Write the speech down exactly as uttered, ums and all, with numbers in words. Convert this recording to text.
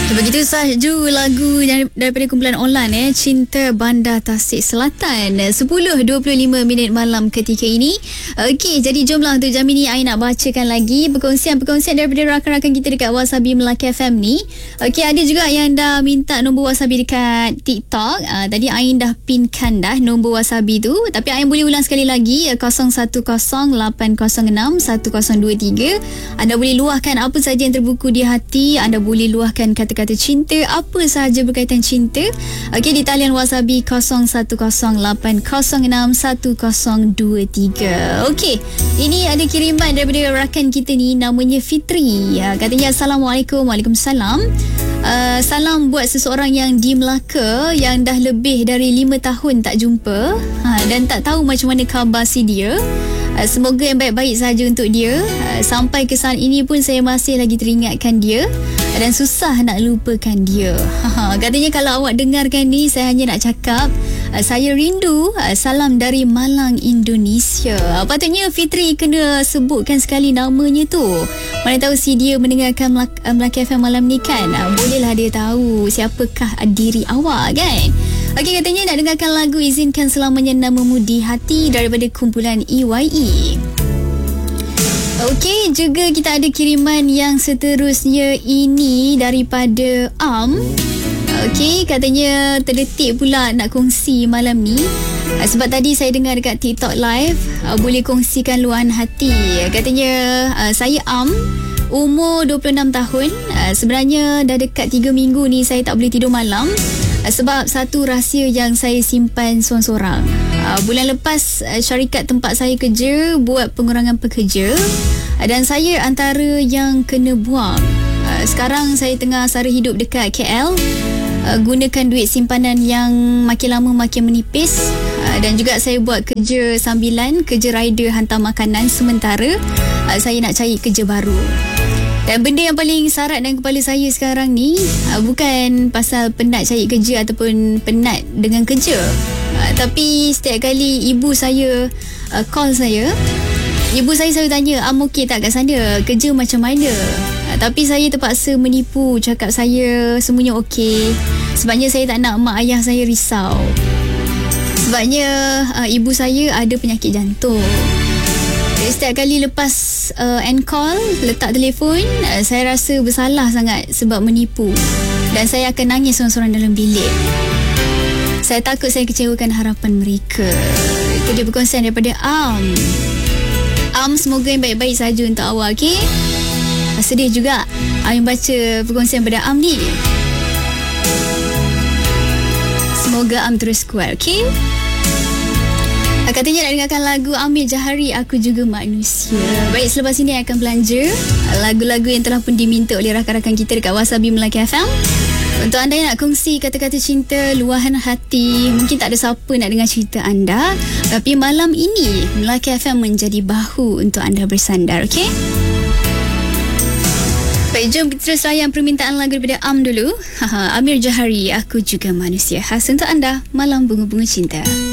Begitu sahaja lagu daripada kumpulan online eh, Cinta Bandar Tasik Selatan. sepuluh dua puluh lima minit malam ketika ini. Okey, jadi jomlah untuk jam ini I nak bacakan lagi perkongsian-perkongsian daripada rakan-rakan kita dekat Wasabi Melaka F M ni. Okey, ada juga yang dah minta nombor Wasabi dekat TikTok. Uh, tadi Ain dah pinkan dah nombor Wasabi tu. Tapi Ain boleh ulang sekali lagi, kosong satu kosong lapan kosong enam satu kosong dua tiga. Anda boleh luahkan apa saja yang terbuku di hati. Anda boleh luahkan kata-kata cinta, apa sahaja berkaitan cinta. Okey, di talian Wasabi kosong satu kosong lapan kosong enam satu kosong dua tiga. Okey, ini ada kiriman daripada rakan kita ni, namanya Fitri. Ya, katanya Assalamualaikum. Waalaikumsalam. Uh, salam buat seseorang yang di Melaka yang dah lebih dari lima tahun tak jumpa, ha, dan tak tahu macam mana khabar si dia. Uh, semoga yang baik-baik saja untuk dia. Uh, sampai ke saat ini pun saya masih lagi teringatkan dia dan susah nak lupakan dia. Ha, katanya kalau awak dengarkan ni, saya hanya nak cakap uh, saya rindu. Uh, salam dari Malang, Indonesia. Uh, patutnya Fitri kena sebutkan sekali namanya tu. Mana tahu si dia mendengarkan Melaka, uh, Melaka F M malam ni kan. Uh, bolehlah dia tahu siapakah diri awak kan. Okey, katanya nak dengarkan lagu Izinkan Selamanya Namamu di Hati daripada kumpulan E Y E. Okey, juga kita ada kiriman yang seterusnya ini daripada Am. Okey, katanya terdetik pula nak kongsi malam ni. Sebab tadi saya dengar dekat TikTok live, boleh kongsikan luahan hati. Katanya saya Am, umur dua puluh enam tahun. Sebenarnya dah dekat tiga minggu ni saya tak boleh tidur malam sebab satu rahsia yang saya simpan seorang-seorang. Uh, bulan lepas uh, syarikat tempat saya kerja buat pengurangan pekerja uh, dan saya antara yang kena buang. Uh, sekarang saya tengah sara hidup dekat K L, uh, gunakan duit simpanan yang makin lama makin menipis, uh, dan juga saya buat kerja sambilan, kerja rider hantar makanan sementara uh, saya nak cari kerja baru. Dan benda yang paling sarat dalam kepala saya sekarang ni uh, bukan pasal penat cari kerja ataupun penat dengan kerja, uh, tapi setiap kali ibu saya uh, call saya, ibu saya selalu tanya, Am okey tak kat sana, kerja macam mana? Uh, tapi saya terpaksa menipu, cakap saya semuanya okey. Sebabnya saya tak nak mak ayah saya risau. Sebabnya uh, ibu saya ada penyakit jantung. Setiap kali lepas uh, end call, letak telefon, uh, saya rasa bersalah sangat sebab menipu. Dan saya akan nangis seorang-seorang dalam bilik. Saya takut saya kecewakan harapan mereka. Itu dia perkongsian daripada Am. Am, semoga yang baik-baik saja untuk awak, okey? Sedih juga Am baca perkongsian daripada Am ni. Semoga Am terus kuat, okey? Katanya nak dengarkan lagu Amir Jahari, Aku Juga Manusia. Baik, selepas ini akan belanja lagu-lagu yang telah pun diminta oleh rakan-rakan kita dekat Wasabi Melaka F M. Untuk anda yang nak kongsi kata-kata cinta, luahan hati, mungkin tak ada siapa nak dengar cerita anda, tapi malam ini Melaka F M menjadi bahu untuk anda bersandar, okey? Baik, jom kita terus layan permintaan lagu daripada Am dulu. Amir Jahari, Aku Juga Manusia, khas untuk anda, Malam Bunga-Bunga Cinta.